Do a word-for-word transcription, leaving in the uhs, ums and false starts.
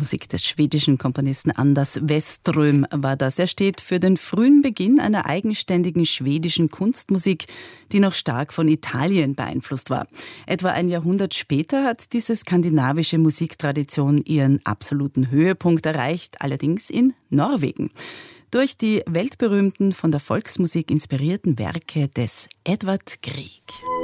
Musik des schwedischen Komponisten Anders Westström war das. Er steht für den frühen Beginn einer eigenständigen schwedischen Kunstmusik, die noch stark von Italien beeinflusst war. Etwa ein Jahrhundert später hat diese skandinavische Musiktradition ihren absoluten Höhepunkt erreicht, allerdings in Norwegen. Durch die weltberühmten, von der Volksmusik inspirierten Werke des Edvard Grieg.